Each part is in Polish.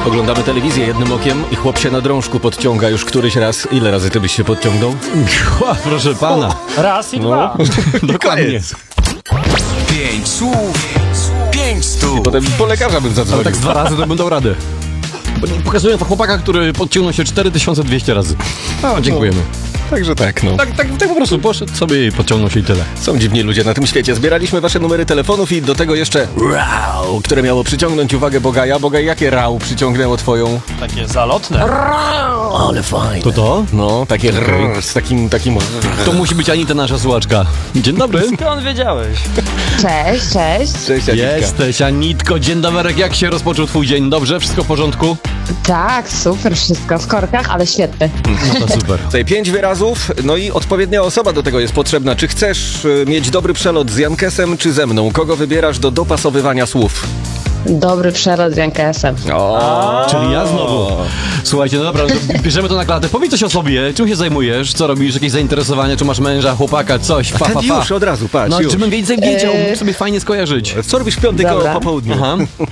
Oglądamy telewizję jednym okiem i chłop się na drążku podciąga już któryś raz. Ile razy ty byś się podciągnął? Proszę pana. Raz i dwa. Dokładnie. 5 słów, 5 stóp. Potem po lekarza bym Ale zadzwonił. tak z 2 razy to bym dał radę. Pokazuję chłopaka, który podciągnął się 4200 razy. No, dziękujemy. Także tak, no. Tak po prostu poszedł sobie i podciągnął się i tyle. Są dziwni ludzie na tym świecie. Zbieraliśmy wasze numery telefonów i do tego jeszcze rau, które miało przyciągnąć uwagę Bogaja. Bogaj, jakie rau przyciągnęło twoją? Takie zalotne. Ale fajne. To? No, takie z takim... To musi być Anita, nasza słuchaczka. Dzień dobry. Skąd wiedziałeś? Cześć, cześć. Cześć, Anitka. Jesteś, Anitko. Dzień dobry. Jak się rozpoczął twój dzień? Dobrze? Wszystko w porządku? Tak, super, wszystko w korkach, ale świetny. No to super. Tutaj 5 wyrazów, no i odpowiednia osoba do tego jest potrzebna. Czy chcesz mieć dobry przelot z Jankesem, czy ze mną? Kogo wybierasz do dopasowywania słów? Dobry przelot z Jankesem. Czyli ja znowu. Słuchajcie, no dobra, to bierzemy to na klatę. Powiedz coś o sobie. Czym się zajmujesz? Co robisz? Jakieś zainteresowania? Czy masz męża, chłopaka? Coś? Ten już od razu, patrz, No, już. żebym więcej wiedział, mógł sobie fajnie skojarzyć. Co robisz w piątek Dobra. po południu? Aha.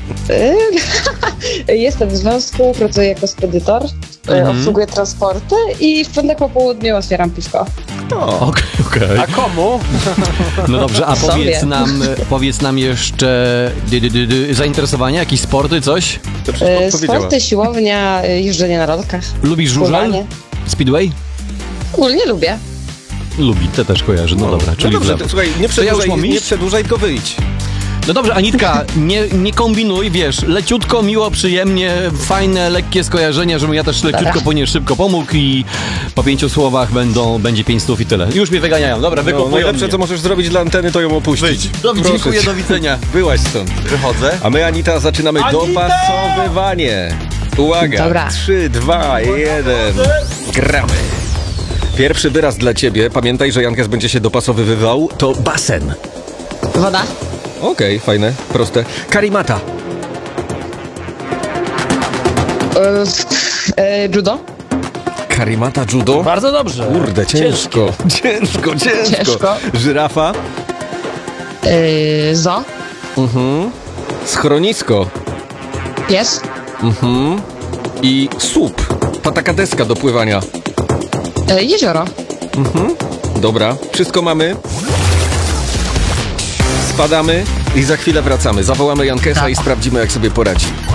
Jestem w związku, pracuję jako spedytor, obsługuję transporty i w piątek po południu otwieram piwko. Okej. A komu? No dobrze, a Sobie. powiedz nam jeszcze zainteresowania, jakieś sporty, coś? To wszystko powiedziała. Sporty, siłownia, jeżdżenie na rolkach. Lubisz żużel? Pływanie. Speedway? Ogólnie lubię. Lubi, te też kojarzy. No dobra, No czyli dobrze, w lewo. słuchaj, To ja już mam nie iść? przedłużaj, tylko wyjdź. No dobrze, Anitka, nie kombinuj, wiesz, leciutko, miło, przyjemnie, fajne, lekkie skojarzenia, żebym ja też leciutko po nie szybko pomógł i po 5 słowach będzie 5 słów i tyle. Już mnie wyganiają, dobra, No, wykopują najlepsze, mnie. co możesz zrobić dla anteny, to ją opuścić. Wyjdź. Proszę Dziękuję, cię. do widzenia. Byłaś stąd. Wychodzę. A my, Anita, zaczynamy dopasowywanie. Uwaga. Dobra. 3, 2, 1. Gramy. Pierwszy wyraz dla ciebie, pamiętaj, że Jankes będzie się dopasowywał, to basen. Woda. Okej, fajne, proste. Karimata. Judo. Karimata judo? Bardzo dobrze. Kurde, ciężko. Ciężko. Ciężko. Żyrafa. Zo. Schronisko. Pies. I słup. Ta taka deska do pływania. Jezioro. Dobra, wszystko mamy. Spadamy i za chwilę wracamy. Zawołamy Jankesa i sprawdzimy, jak sobie poradzi.